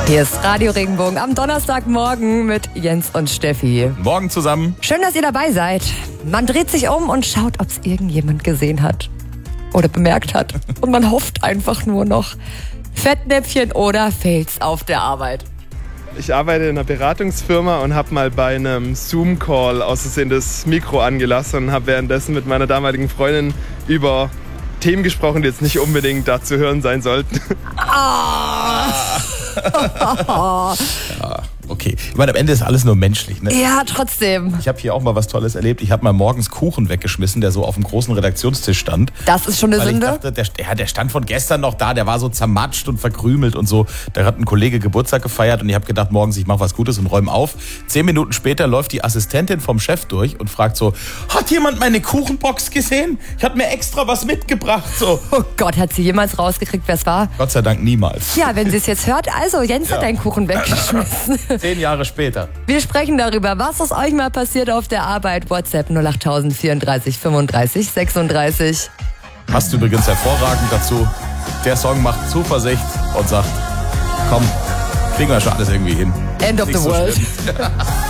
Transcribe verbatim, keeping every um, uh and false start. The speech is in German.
Hier ist Radio Regenbogen am Donnerstagmorgen mit Jens und Steffi. Morgen zusammen. Schön, dass ihr dabei seid. Man dreht sich um und schaut, ob es irgendjemand gesehen hat oder bemerkt hat. Und man hofft einfach nur noch. Fettnäpfchen oder Fails auf der Arbeit. Ich arbeite in einer Beratungsfirma und habe mal bei einem Zoom-Call aus Versehen das Mikro angelassen und habe währenddessen mit meiner damaligen Freundin über Themen gesprochen, die jetzt nicht unbedingt da zu hören sein sollten. Ah. Ja, okay. Ich meine, am Ende ist alles nur menschlich, ne? Ja, trotzdem. Ich habe hier auch mal was Tolles erlebt. Ich habe mal morgens Kuchen weggeschmissen, der so auf dem großen Redaktionstisch stand. Das ist schon eine Weil Sünde? ich dachte, der, ja, der stand von gestern noch da, der war so zermatscht und verkrümelt und so. Da hat ein Kollege Geburtstag gefeiert und ich habe gedacht, morgens ich mache was Gutes und räume auf. Zehn Minuten später läuft die Assistentin vom Chef durch und fragt so, hat jemand meine Kuchenbox gesehen? Ich habe mir extra was mitgebracht. So. Oh Gott, hat sie jemals rausgekriegt, wer es war? Gott sei Dank niemals. Ja, wenn sie es jetzt hört, also Jens Ja. hat einen Kuchen weggeschmissen. Zehn Jahre später. Wir sprechen darüber, was ist euch mal passiert auf der Arbeit. WhatsApp null acht vierunddreißig fünfunddreißig sechsunddreißig. Passt übrigens hervorragend dazu. Der Song macht Zuversicht und sagt, komm, kriegen wir schon alles irgendwie hin. End of Nicht the so world. schlimm.